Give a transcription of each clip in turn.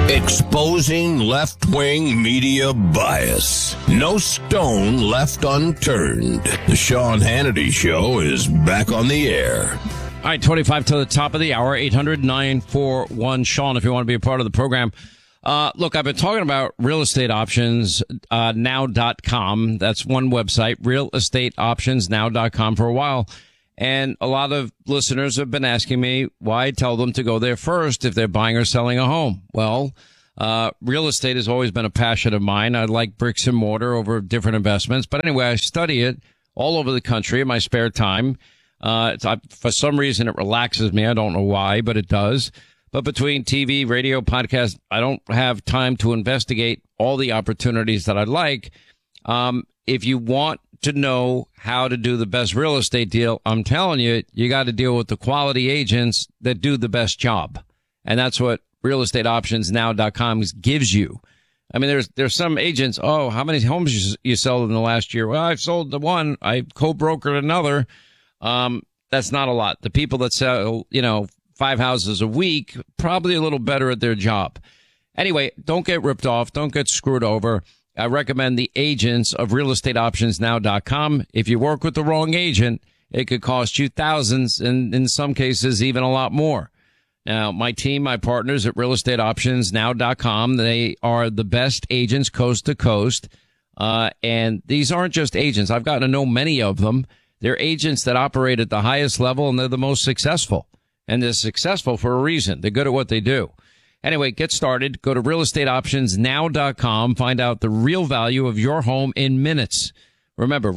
Exposing left-wing media bias. No stone left unturned. The Sean Hannity Show is back on the air. All right, 25 to the top of the hour, 800-941-SEAN if you want to be a part of the program. Look, I've been talking about real estate options, now.com. That's one website, realestateoptionsnow.com for a while. And a lot of listeners have been asking me why I tell them to go there first if they're buying or selling a home. Well, real estate has always been a passion of mine. I like bricks and mortar over different investments. But anyway, I study it all over the country in my spare time. For some reason, it relaxes me. I don't know why, but it does. But between TV, radio, podcast, I don't have time to investigate all the opportunities that I'd like. If you want to know how to do the best real estate deal, I'm telling you, you got to deal with the quality agents that do the best job. And that's what realestateoptionsnow.com gives you. I mean, there's some agents, oh, how many homes you sold in the last year? Well, I've sold the one. I co-brokered another. That's not a lot. The people that sell, 5 houses a week, probably a little better at their job. Anyway, don't get ripped off. Don't get screwed over. I recommend the agents of realestateoptionsnow.com. If you work with the wrong agent, it could cost you thousands and in some cases even a lot more. Now, my team, my partners at realestateoptionsnow.com, they are the best agents coast to coast. And these aren't just agents. I've gotten to know many of them. They're agents that operate at the highest level and they're the most successful. And they're successful for a reason. They're good at what they do. Anyway, get started. Go to realestateoptionsnow.com. Find out the real value of your home in minutes. Remember,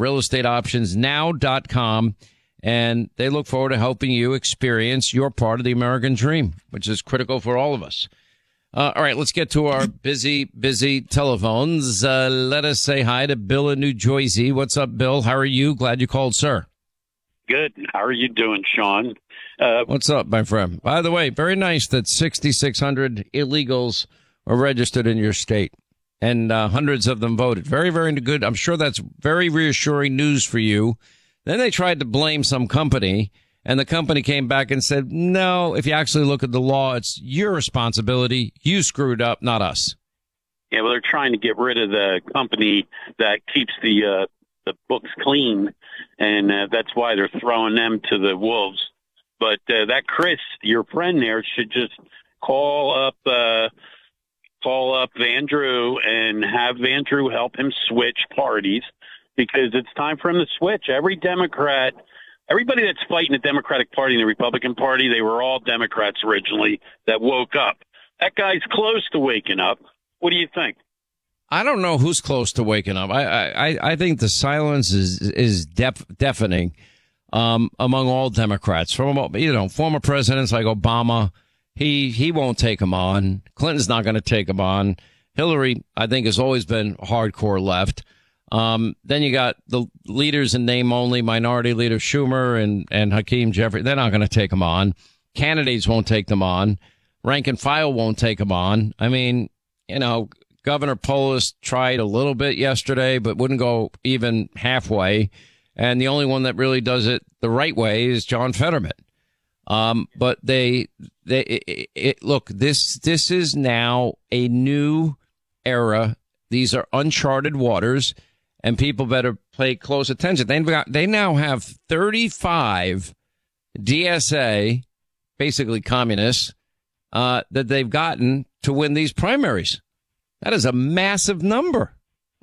realestateoptionsnow.com. And they look forward to helping you experience your part of the American dream, which is critical for all of us. All right, let's get to our busy telephones. Let us say hi to Bill in New Jersey. What's up, Bill? How are you? Glad you called, sir. Good. How are you doing, Sean? What's up, my friend? By the way, very nice that 6,600 illegals are registered in your state and hundreds of them voted. Very, very good. I'm sure that's very reassuring news for you. Then they tried to blame some company, and the company came back and said, no, if you actually look at the law, it's your responsibility. You screwed up, not us. Yeah, well, they're trying to get rid of the company that keeps the books clean, and that's why they're throwing them to the wolves. But that Chris, your friend there, should just call up Vandrew and have Vandrew help him switch parties, because it's time for him to switch. Every Democrat, everybody that's fighting the Democratic Party and the Republican Party, they were all Democrats originally that woke up. That guy's close to waking up. What do you think? I don't know who's close to waking up. I think the silence is deafening. Among all Democrats, from former presidents like Obama, he won't take him on. Clinton's not going to take him on. Hillary, I think, has always been hardcore left. Then you got the leaders in name only, Minority Leader Schumer and Hakeem Jeffrey. They're not going to take him on. Candidates won't take them on. Rank and file won't take them on. I mean, Governor Polis tried a little bit yesterday, but wouldn't go even halfway. And the only one that really does it the right way is John Fetterman. But look, this is now a new era. These are uncharted waters, and people better pay close attention. They now have 35 DSA, basically communists, that they've gotten to win these primaries. That is a massive number.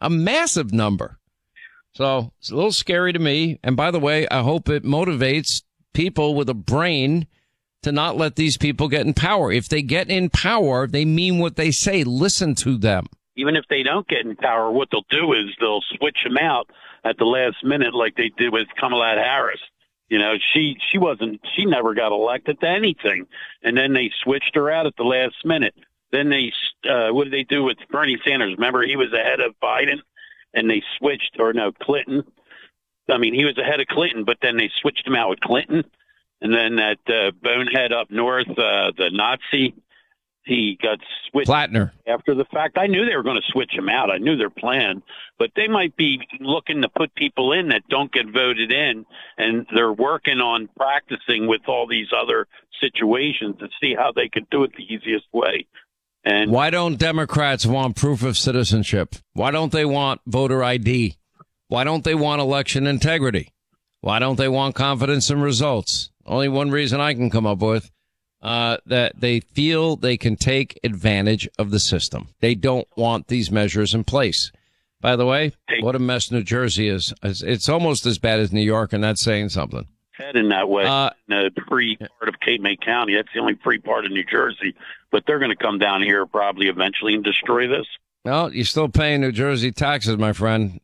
So it's a little scary to me. And by the way, I hope it motivates people with a brain to not let these people get in power. If they get in power, they mean what they say. Listen to them. Even if they don't get in power, what they'll do is they'll switch them out at the last minute, like they did with Kamala Harris. She never got elected to anything. And then they switched her out at the last minute. Then what did they do with Bernie Sanders? Remember, he was ahead of Biden. And they switched, Clinton. I mean, he was ahead of Clinton, but then they switched him out with Clinton. And then that bonehead up north, the Nazi, he got switched. Plattner. After the fact. I knew they were going to switch him out. I knew their plan. But they might be looking to put people in that don't get voted in. And they're working on practicing with all these other situations to see how they could do it the easiest way. And why don't Democrats want proof of citizenship? Why don't they want voter ID? Why don't they want election integrity? Why don't they want confidence in results? Only one reason I can come up with, that they feel they can take advantage of the system. They don't want these measures in place. By the way, what a mess New Jersey is. It's almost as bad as New York, and that's saying something. Heading that way, in the free part of Cape May County, that's the only free part of New Jersey. But they're going to come down here probably eventually and destroy this. Well, you're still paying New Jersey taxes, my friend.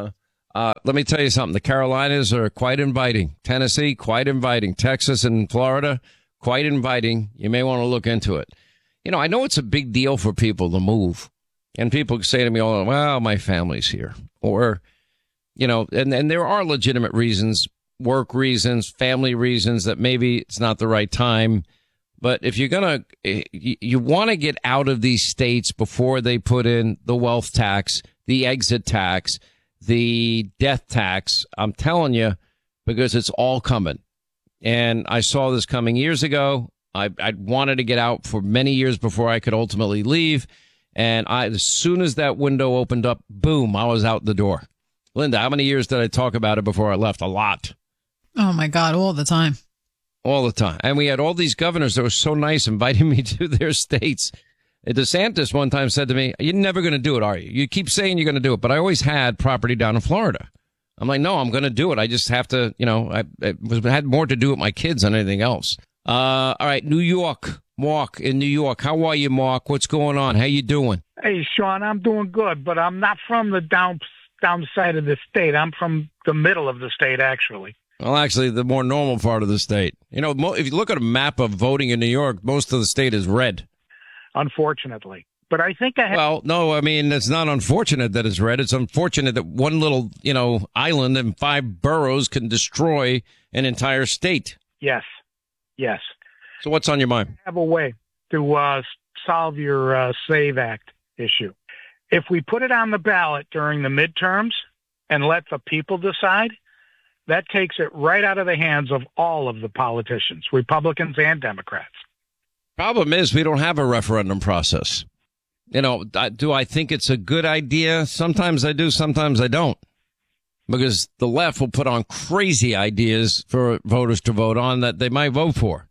Let me tell you something. The Carolinas are quite inviting. Tennessee, quite inviting. Texas and Florida, quite inviting. You may want to look into it. You know, I know it's a big deal for people to move. And people say to me, "Oh, well, my family's here." Or, you know, and there are legitimate reasons, work reasons, family reasons that maybe it's not the right time. But if you're going to, you want to get out of these states before they put in the wealth tax, the exit tax, the death tax. I'm telling you, because it's all coming. And I saw this coming years ago. I wanted to get out for many years before I could ultimately leave. And as soon as that window opened up, boom, I was out the door. Linda, how many years did I talk about it before I left? A lot. Oh, my God, all the time. All the time. And we had all these governors that were so nice inviting me to their states. DeSantis one time said to me, "You're never going to do it, are you? You keep saying you're going to do it." But I always had property down in Florida. I'm like, no, I'm going to do it. I just have to, you know, I had more to do with my kids than anything else. All right, New York. Mark in New York. How are you, Mark? What's going on? How you doing? Hey, Sean, I'm doing good, but I'm not from the downside of the state. I'm from the middle of the state, actually. Well, actually, the more normal part of the state. You know, if you look at a map of voting in New York, most of the state is red. Unfortunately. But I think Well, no, I mean, it's not unfortunate that it's red. It's unfortunate that one little, you know, island and 5 boroughs can destroy an entire state. Yes. Yes. So what's on your mind? I have a way to solve your SAVE Act issue. If we put it on the ballot during the midterms and let the people decide, that takes it right out of the hands of all of the politicians, Republicans and Democrats. Problem is, we don't have a referendum process. You know, do I think it's a good idea? Sometimes I do, sometimes I don't. Because the left will put on crazy ideas for voters to vote on that they might vote for.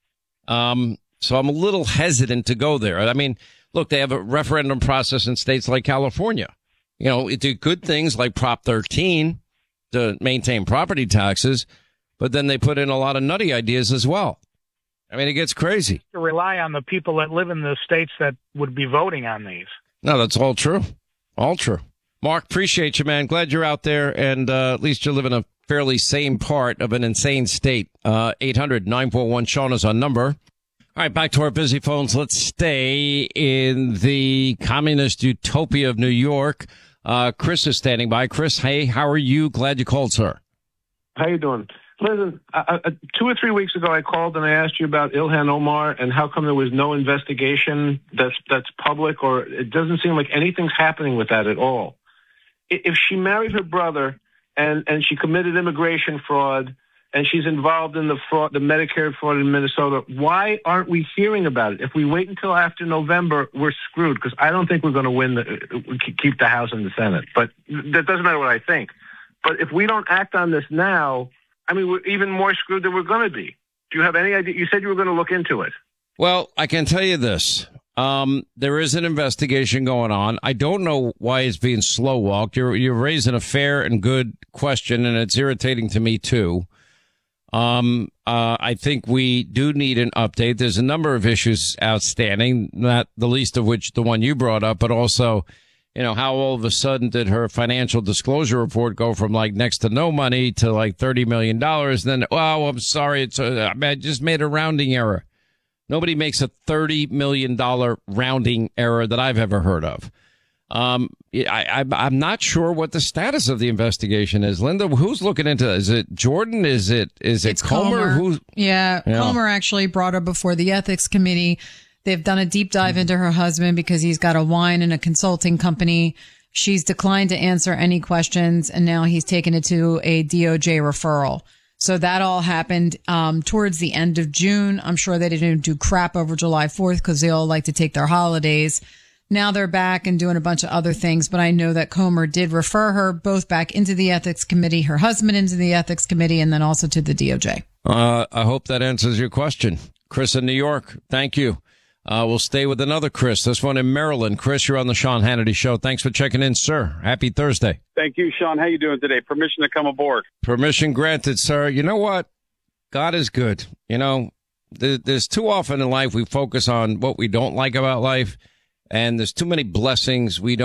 So I'm a little hesitant to go there. I mean, look, they have a referendum process in states like California. You know, it did good things like Prop 13 to maintain property taxes, but then they put in a lot of nutty ideas as well. I mean, it gets crazy. To rely on the people that live in the states that would be voting on these. No, that's all true. All true. Mark, appreciate you, man. Glad you're out there, and at least you live in a fairly sane part of an insane state. 800-941-SEAN is our number. All right, back to our busy phones. Let's stay in the communist utopia of New York. Chris is standing by. Chris, hey, how are you? Glad you called, sir. How you doing? Listen, 2 or 3 weeks ago, I called and I asked you about Ilhan Omar and how come there was no investigation that's public, or it doesn't seem like anything's happening with that at all. If she married her brother and she committed immigration fraud and she's involved in the fraud, the Medicare fraud in Minnesota, why aren't we hearing about it? If we wait until after November, we're screwed, because I don't think we're going to keep the House and the Senate. But that doesn't matter what I think. But if we don't act on this now, I mean, we're even more screwed than we're going to be. Do you have any idea? You said you were going to look into it. Well, I can tell you this. There is an investigation going on. I don't know why it's being slow walked. You're raising a fair and good question, and it's irritating to me, too. I think we do need an update. There's a number of issues outstanding, not the least of which the one you brought up, but also, you know, how all of a sudden did her financial disclosure report go from like next to no money to like $30 million? Then, oh, I'm sorry. I just made a rounding error. Nobody makes a $30 million rounding error that I've ever heard of. I'm not sure what the status of the investigation is. Linda, who's looking into it? Is it Jordan? Is it Comer? Yeah, Comer actually brought her before the ethics committee. They've done a deep dive into her husband because he's got a wine and a consulting company. She's declined to answer any questions, and now he's taken it to a DOJ referral. So that all happened towards the end of June. I'm sure they didn't do crap over July 4th because they all like to take their holidays. Now they're back and doing a bunch of other things, but I know that Comer did refer her both back into the ethics committee, her husband into the ethics committee, and then also to the DOJ. I hope that answers your question. Chris in New York, thank you. We'll stay with another Chris, this one in Maryland. Chris, you're on the Sean Hannity Show. Thanks for checking in, sir. Happy Thursday. Thank you, Sean. How you doing today? Permission to come aboard. Permission granted, sir. You know what? God is good. You know, there's too often in life we focus on what we don't like about life, and there's too many blessings we're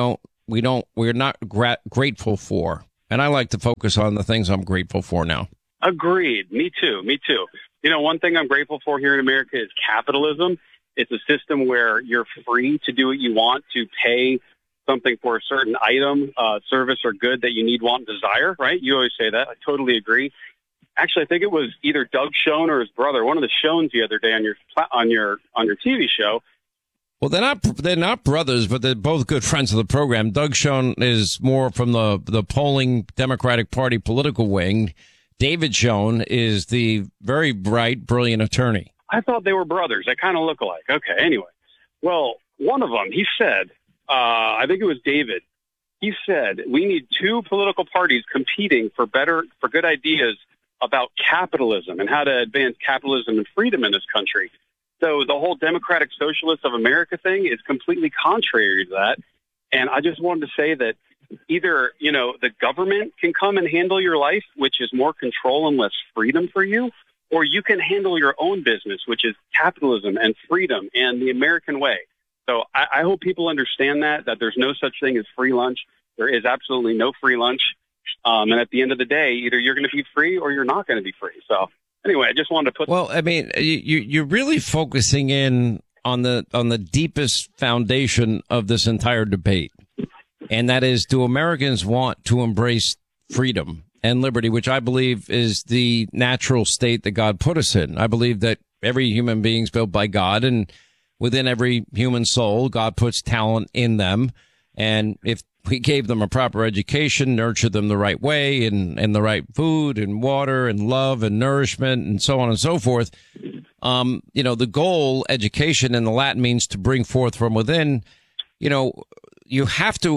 not grateful for. And I like to focus on the things I'm grateful for now. Agreed. Me too. You know, one thing I'm grateful for here in America is capitalism. It's a system where you're free to do what you want, to pay something for a certain item, service, or good that you need, want, and desire, right? You always say that. I totally agree. Actually, I think it was either Doug Schoen or his brother, one of the Schoens the other day on your TV show. Well, they're not brothers, but they're both good friends of the program. Doug Schoen is more from the polling Democratic Party political wing. David Schoen is the very bright, brilliant attorney. I thought they were brothers. They kind of look alike. Okay, anyway. Well, one of them, he said, I think it was David, he said, we need two political parties competing for good ideas about capitalism and how to advance capitalism and freedom in this country. So the whole Democratic Socialists of America thing is completely contrary to that. And I just wanted to say that either, you know, the government can come and handle your life, which is more control and less freedom for you, or you can handle your own business, which is capitalism and freedom and the American way. So I hope people understand that there's no such thing as free lunch. There is absolutely no free lunch. And at the end of the day, either you're going to be free or you're not going to be free. So anyway, I just wanted to put. Well, I mean, you're really focusing in on the deepest foundation of this entire debate. And that is, do Americans want to embrace freedom and liberty, which I believe is the natural state that God put us in? I believe that every human being is built by God, and within every human soul, God puts talent in them. And if we gave them a proper education, nurtured them the right way, and the right food and water and love and nourishment and so on and so forth, you know, the goal, education in the Latin means to bring forth from within. You know, you have to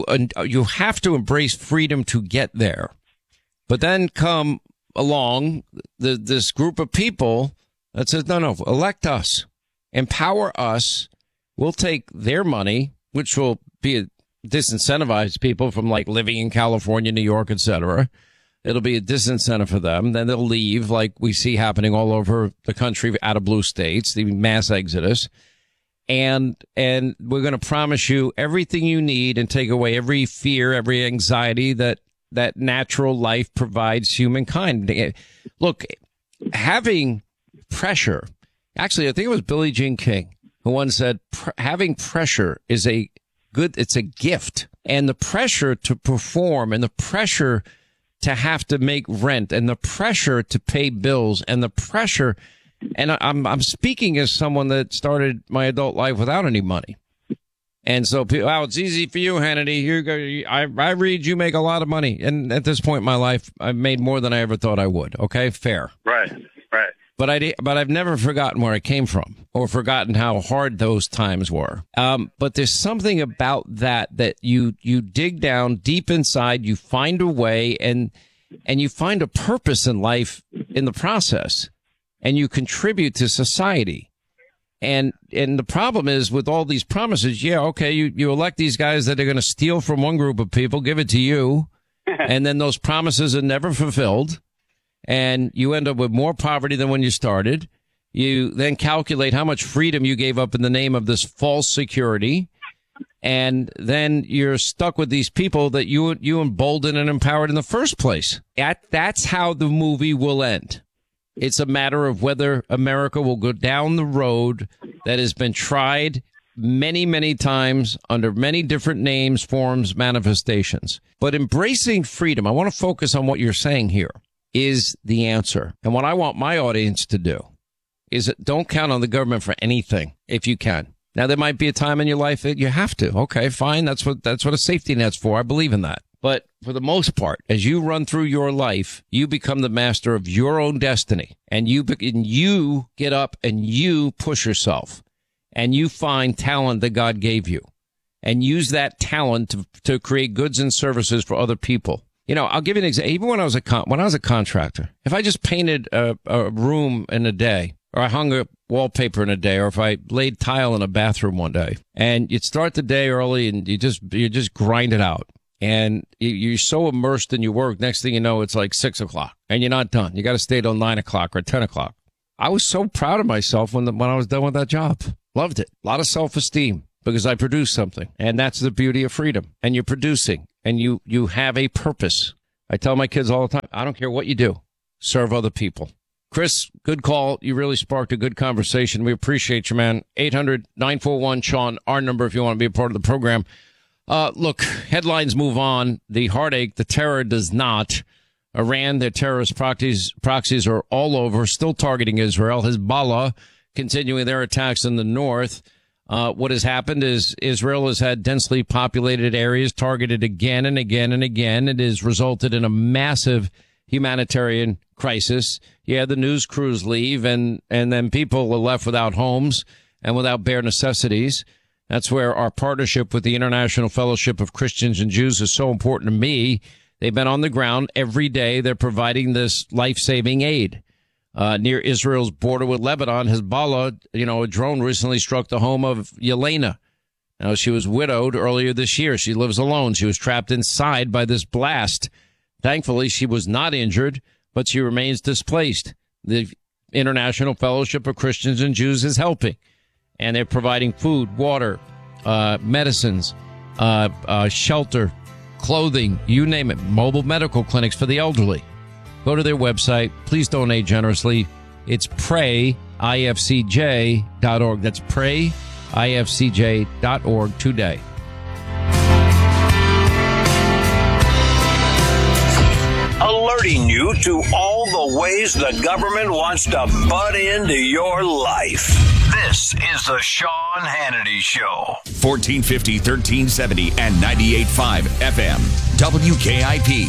embrace freedom to get there. But then come along this group of people that says, no, elect us, empower us. We'll take their money, which will be disincentivize people from like living in California, New York, etc. It'll be a disincentive for them. Then they'll leave, like we see happening all over the country out of blue states, the mass exodus. And we're going to promise you everything you need and take away every fear, every anxiety that natural life provides humankind. Look, having pressure, actually, I think it was Billie Jean King who once said, having pressure is it's a gift. And the pressure to perform and the pressure to have to make rent and the pressure to pay bills and the pressure. And I'm speaking as someone that started my adult life without any money. And so, it's easy for you, Hannity. You go. I read you make a lot of money. And at this point in my life, I've made more than I ever thought I would. Okay, fair. Right. But I've never forgotten where I came from or forgotten how hard those times were. But there's something about that you dig down deep inside, you find a way and you find a purpose in life in the process, and you contribute to society. And the problem is with all these promises, you elect these guys that are going to steal from one group of people, give it to you, and then those promises are never fulfilled. And you end up with more poverty than when you started. You then calculate how much freedom you gave up in the name of this false security. And then you're stuck with these people that you emboldened and empowered in the first place. That's how the movie will end. It's a matter of whether America will go down the road that has been tried many, many times under many different names, forms, manifestations. But embracing freedom, I want to focus on what you're saying here, is the answer. And what I want my audience to do is that don't count on the government for anything if you can. Now, there might be a time in your life that you have to. Okay, fine. That's what a safety net's for. I believe in that. But for the most part, as you run through your life, you become the master of your own destiny. And you get up and you push yourself. And you find talent that God gave you. And use that talent to create goods and services for other people. You know, I'll give you an example. Even when I was a contractor, if I just painted a room in a day, or I hung a wallpaper in a day, or if I laid tile in a bathroom one day, and you'd start the day early and you just grind it out. And you're so immersed in your work. Next thing you know, it's like 6 o'clock and you're not done. You got to stay till 9 o'clock or 10 o'clock. I was so proud of myself when I was done with that job. Loved it. A lot of self-esteem because I produced something. And that's the beauty of freedom. And you're producing and you have a purpose. I tell my kids all the time, I don't care what you do. Serve other people. Chris, good call. You really sparked a good conversation. We appreciate you, man. 800-941-SEAN, our number if you want to be a part of the program. Look, headlines move on. The heartache, the terror does not. Iran, their terrorist proxies are all over, still targeting Israel. Hezbollah continuing their attacks in the north. What has happened is Israel has had densely populated areas targeted again and again and again. It has resulted in a massive humanitarian crisis. Yeah, the news crews leave and then people are left without homes and without bare necessities. That's where our partnership with the International Fellowship of Christians and Jews is so important to me. They've been on the ground every day. They're providing this life-saving aid. Near Israel's border with Lebanon, Hezbollah, a drone recently struck the home of Yelena. Now, she was widowed earlier this year. She lives alone. She was trapped inside by this blast. Thankfully, she was not injured, but she remains displaced. The International Fellowship of Christians and Jews is helping. And they're providing food, water, medicines, shelter, clothing, you name it, mobile medical clinics for the elderly. Go to their website. Please donate generously. It's prayifcj.org. That's prayifcj.org today. Alerting you to all the ways the government wants to butt into your life. This is the Sean Hannity Show. 1450, 1370, and 98.5 FM. WKIP.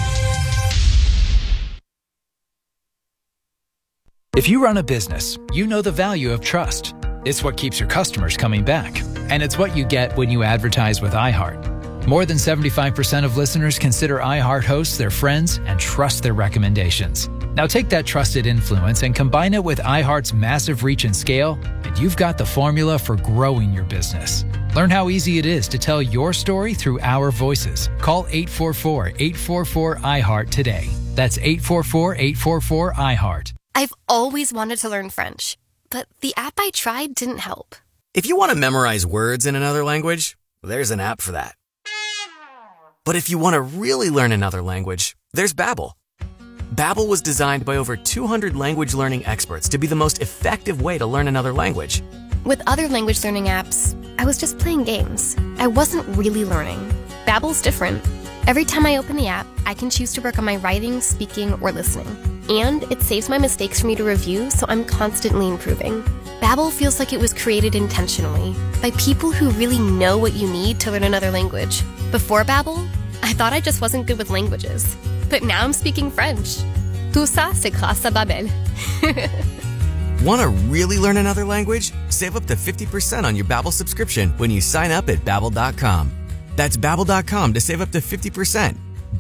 If you run a business, you know the value of trust. It's what keeps your customers coming back. And it's what you get when you advertise with iHeart. More than 75% of listeners consider iHeart hosts their friends and trust their recommendations. Now take that trusted influence and combine it with iHeart's massive reach and scale, and you've got the formula for growing your business. Learn how easy it is to tell your story through our voices. Call 844-844-iHeart today. That's 844-844-iHeart. I've always wanted to learn French, but the app I tried didn't help. If you want to memorize words in another language, there's an app for that. But if you want to really learn another language, there's Babbel. Babbel was designed by over 200 language learning experts to be the most effective way to learn another language. With other language learning apps, I was just playing games. I wasn't really learning. Babbel's different. Every time I open the app, I can choose to work on my writing, speaking, or listening. And it saves my mistakes for me to review, so I'm constantly improving. Babbel feels like it was created intentionally by people who really know what you need to learn another language. Before Babbel, I thought I just wasn't good with languages. But now I'm speaking French. Tout ça, c'est grâce à Babbel. Want to really learn another language? Save up to 50% on your Babbel subscription when you sign up at Babbel.com. That's Babbel.com to save up to 50%.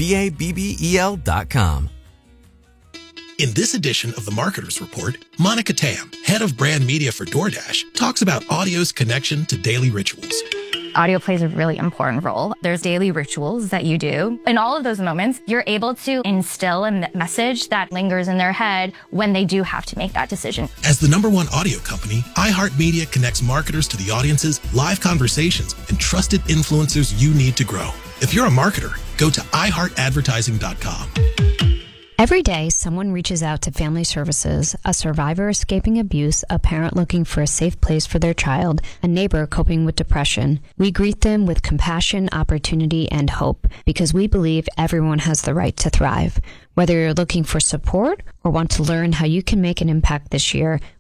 Babbel.com. In this edition of the Marketer's Report, Monica Tam, head of brand media for DoorDash, talks about audio's connection to daily rituals. Audio plays a really important role. There's daily rituals that you do. In all of those moments, you're able to instill a message that lingers in their head when they do have to make that decision. As the #1 audio company, iHeartMedia connects marketers to the audiences, live conversations, and trusted influencers you need to grow. If you're a marketer, go to iHeartAdvertising.com. Every day, someone reaches out to Family Services, a survivor escaping abuse, a parent looking for a safe place for their child, a neighbor coping with depression. We greet them with compassion, opportunity, and hope, because we believe everyone has the right to thrive. Whether you're looking for support or want to learn how you can make an impact this year, we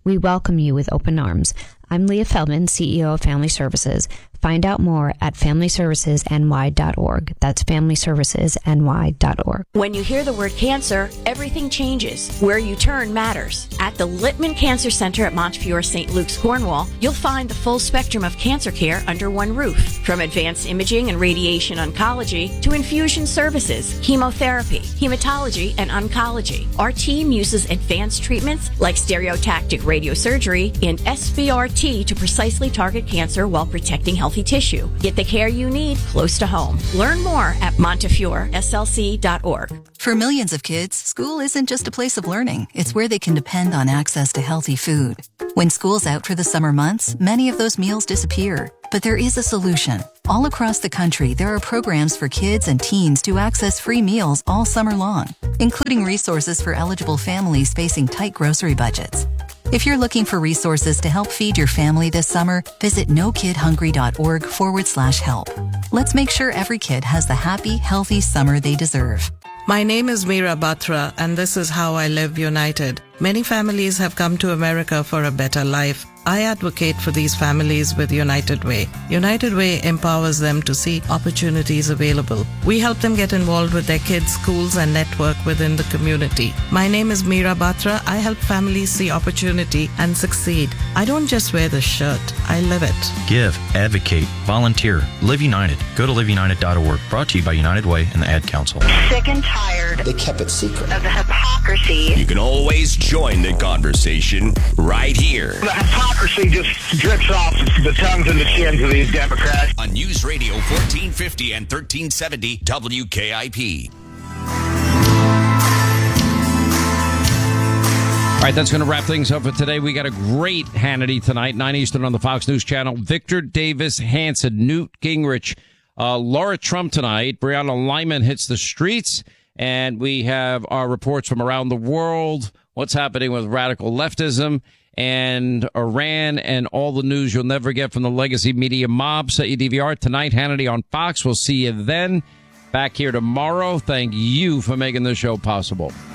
We welcome you with open arms. I'm Leah Feldman, CEO of Family Services. Find out more at FamilyServicesNY.org. That's FamilyServicesNY.org. When you hear the word cancer, everything changes. Where you turn matters. At the Littman Cancer Center at Montefiore St. Luke's, Cornwall, you'll find the full spectrum of cancer care under one roof. From advanced imaging and radiation oncology to infusion services, chemotherapy, hematology, and oncology. Our team uses advanced treatments like stereotactic radiosurgery and SBRT to precisely target cancer while protecting healthy tissue. Get the care you need close to home. Learn more at MontefioreSLC.org. For millions of kids, school isn't just a place of learning. It's where they can depend on access to healthy food. When school's out for the summer months, many of those meals disappear. But there is a solution. All across the country, there are programs for kids and teens to access free meals all summer long, including resources for eligible families facing tight grocery budgets. If you're looking for resources to help feed your family this summer, visit nokidhungry.org/help. Let's make sure every kid has the happy, healthy summer they deserve. My name is Meera Batra, and this is How I Live United. Many families have come to America for a better life. I advocate for these families with United Way. United Way empowers them to see opportunities available. We help them get involved with their kids' schools and network within the community. My name is Meera Batra. I help families see opportunity and succeed. I don't just wear the shirt, I live it. Give, advocate, volunteer. Live United. Go to liveunited.org. Brought to you by United Way and the Ad Council. Sick and tired. They kept it secret. Of the hypocrisy. You can always join the conversation right here. The hypocrisy just drips off the tongues and the chins of these Democrats. On News Radio 1450 and 1370 WKIP. All right, that's going to wrap things up for today. We got a great Hannity tonight, 9 Eastern on the Fox News Channel. Victor Davis Hanson, Newt Gingrich, Laura Trump tonight. Brianna Lyman hits the streets. And we have our reports from around the world, what's happening with radical leftism and Iran, and all the news you'll never get from the legacy media mob. Set your DVR tonight, Hannity on Fox. We'll see you then. Back here tomorrow. Thank you for making this show possible.